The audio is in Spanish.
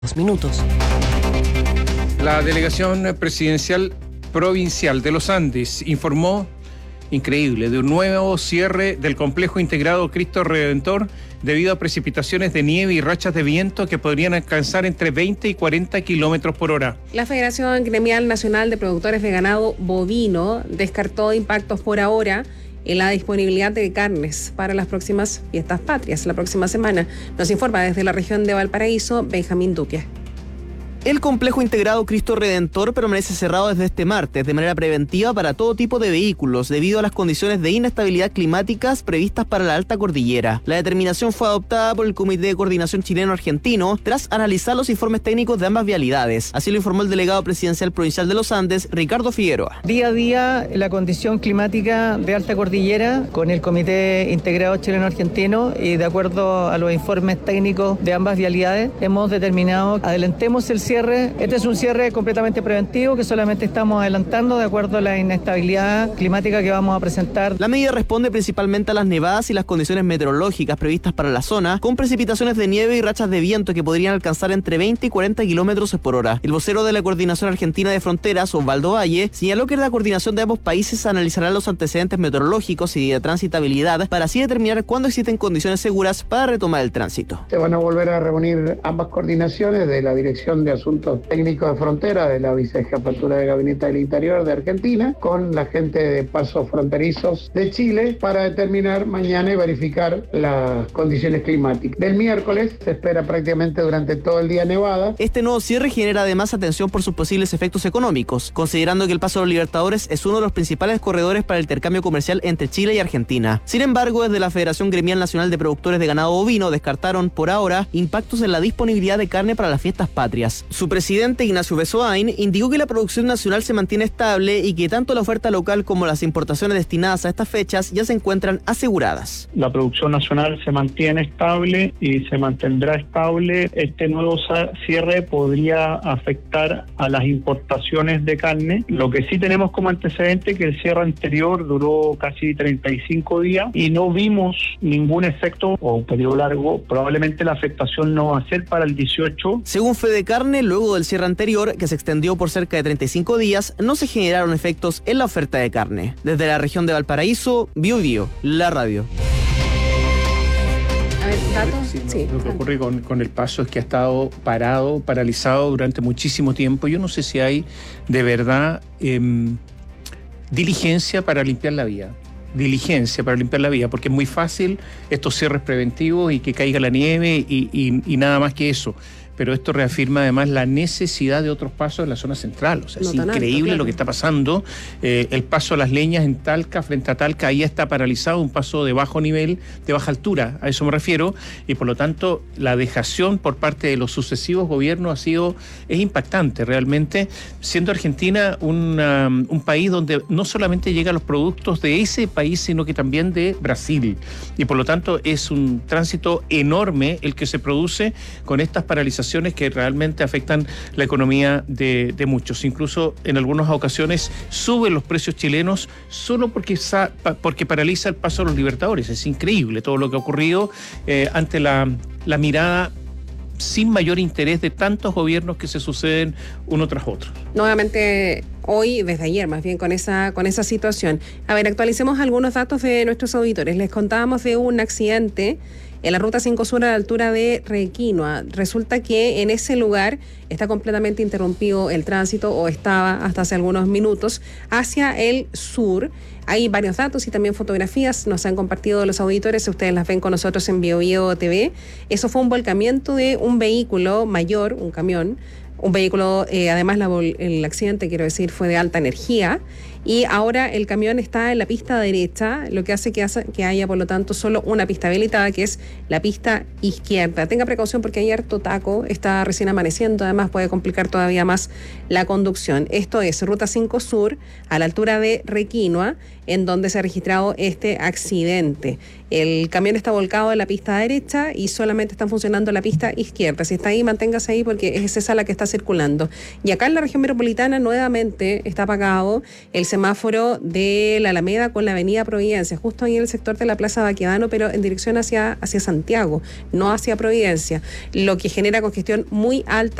Minutos. La delegación presidencial provincial de los Andes informó, increíble, de un nuevo cierre del complejo integrado Cristo Redentor debido a precipitaciones de nieve y rachas de viento que podrían alcanzar entre 20 y 40 kilómetros por hora. La Federación Gremial Nacional de Productores de Ganado Bovino descartó impactos por ahora en la disponibilidad de carnes para las próximas fiestas patrias, la próxima semana. Nos informa desde la región de Valparaíso, Benjamín Duque. El complejo integrado Cristo Redentor permanece cerrado desde este martes de manera preventiva para todo tipo de vehículos debido a las condiciones de inestabilidad climáticas previstas para la alta cordillera. La determinación fue adoptada por el Comité de Coordinación Chileno-Argentino tras analizar los informes técnicos de ambas vialidades. Así lo informó el delegado presidencial provincial de los Andes, Ricardo Figueroa. Día a día la condición climática de alta cordillera con el Comité Integrado Chileno-Argentino y de acuerdo a los informes técnicos de ambas vialidades hemos determinado adelantemos el cierre. Este es un cierre completamente preventivo que solamente estamos adelantando de acuerdo a la inestabilidad climática que vamos a presentar. La medida responde principalmente a las nevadas y las condiciones meteorológicas previstas para la zona, con precipitaciones de nieve y rachas de viento que podrían alcanzar entre 20 y 40 kilómetros por hora. El vocero de la Coordinación Argentina de Fronteras, Osvaldo Valle, señaló que la coordinación de ambos países analizará los antecedentes meteorológicos y de transitabilidad para así determinar cuándo existen condiciones seguras para retomar el tránsito. Se van a volver a reunir ambas coordinaciones de la Dirección de Asuntos Técnicos de Frontera de la Vicejefatura de Gabinete del Interior de Argentina con la gente de pasos fronterizos de Chile para determinar mañana y verificar las condiciones climáticas. Del miércoles se espera prácticamente durante todo el día nevada. Este nuevo cierre genera además atención por sus posibles efectos económicos, considerando que el Paso de los Libertadores es uno de los principales corredores para el intercambio comercial entre Chile y Argentina. Sin embargo, desde la Federación Gremial Nacional de Productores de Ganado Bovino descartaron por ahora impactos en la disponibilidad de carne para las fiestas patrias. Su presidente Ignacio Besoain indicó que la producción nacional se mantiene estable y que tanto la oferta local como las importaciones destinadas a estas fechas ya se encuentran aseguradas. La producción nacional se mantiene estable y se mantendrá estable. Este nuevo cierre podría afectar a las importaciones de carne. Lo que sí tenemos como antecedente que el cierre anterior duró casi 35 días y no vimos ningún efecto o un periodo largo. Probablemente la afectación no va a ser para el 18. Según Fedecarne, luego del cierre anterior, que se extendió por cerca de 35 días, no se generaron efectos en la oferta de carne. Desde la región de Valparaíso, Biobío, la radio. A ver, ¿datos? Sí. Lo que ocurre con el Paso es que ha estado paralizado durante muchísimo tiempo. Yo no sé si hay de verdad diligencia para limpiar la vía. Porque es muy fácil estos cierres preventivos y que caiga la nieve y nada más que eso. Pero esto reafirma además la necesidad de otros pasos en la zona central. O sea, es increíble lo que está pasando. El paso a Las Leñas en Talca, frente a Talca, ahí está paralizado, un paso de bajo nivel, de baja altura, a eso me refiero, y por lo tanto la dejación por parte de los sucesivos gobiernos es impactante realmente, siendo Argentina un país donde no solamente llegan los productos de ese país, sino que también de Brasil, y por lo tanto es un tránsito enorme el que se produce con estas paralizaciones que realmente afectan la economía de muchos. Incluso en algunas ocasiones suben los precios chilenos solo porque paraliza el Paso de los Libertadores. Es increíble todo lo que ha ocurrido ante la mirada sin mayor interés de tantos gobiernos que se suceden uno tras otro. Nuevamente hoy, desde ayer más bien, con esa situación. A ver, actualicemos algunos datos de nuestros auditores. Les contábamos de un accidente en la Ruta 5 Sur a la altura de Requinoa. Resulta que en ese lugar está completamente interrumpido el tránsito, o estaba hasta hace algunos minutos, hacia el sur. Hay varios datos y también fotografías, nos han compartido los auditores, ustedes las ven con nosotros en BioBio TV. Eso fue un volcamiento de un vehículo mayor, un camión, un vehículo, además el accidente, quiero decir, fue de alta energía, y ahora el camión está en la pista derecha, lo que hace que haya, por lo tanto, solo una pista habilitada, que es la pista izquierda. Tenga precaución porque hay harto taco, está recién amaneciendo, además puede complicar todavía más la conducción. Esto es Ruta 5 Sur, a la altura de Requinoa, en donde se ha registrado este accidente. El camión está volcado en la pista derecha y solamente está funcionando la pista izquierda. Si está ahí, manténgase ahí porque es esa la que está está circulando. Y acá en la región metropolitana nuevamente está apagado el semáforo de la Alameda con la avenida Providencia, justo ahí en el sector de la Plaza Baquedano, pero en dirección hacia Santiago, no hacia Providencia, lo que genera congestión muy alta